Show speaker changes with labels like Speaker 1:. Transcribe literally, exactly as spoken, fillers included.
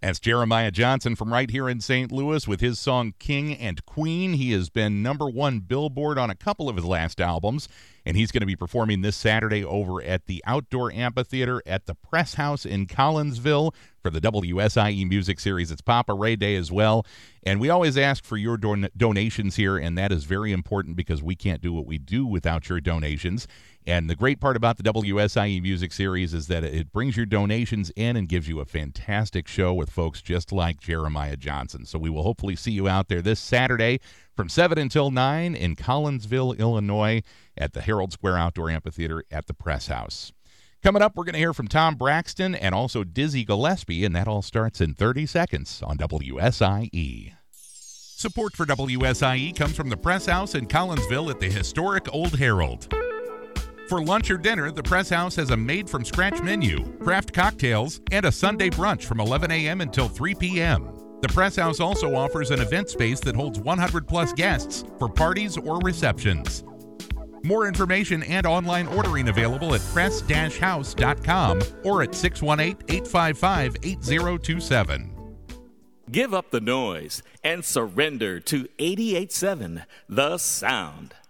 Speaker 1: That's Jeremiah Johnson from right here in Saint Louis with his song King and Queen. He has been number one Billboard on a couple of his last albums, and he's going to be performing this Saturday over at the Outdoor Amphitheater at the Press House in Collinsville for the W S I E Music Series. It's Papa Ray Day as well, and we always ask for your don- donations here, and that is very important because we can't do what we do without your donations. And the great part about the W S I E Music Series is that it brings your donations in and gives you a fantastic show with folks just like Jeremiah Johnson. So we will hopefully see you out there this Saturday from seven until nine in Collinsville, Illinois at the Herald Square Outdoor Amphitheater at the Press House. Coming up, we're going to hear from Tom Braxton and also Dizzy Gillespie, and that all starts in thirty seconds on W S I E. Support for W S I E comes from the Press House in Collinsville at the historic Old Herald. For lunch or dinner, the Press House has a made-from-scratch menu, craft cocktails, and a Sunday brunch from eleven a.m. until three p.m. The Press House also offers an event space that holds one hundred plus guests for parties or receptions. More information and online ordering available at press dash house dot com or at six one eight, eight five five, eight zero two seven.
Speaker 2: Give up the noise and surrender to eighty-eight point seven The Sound.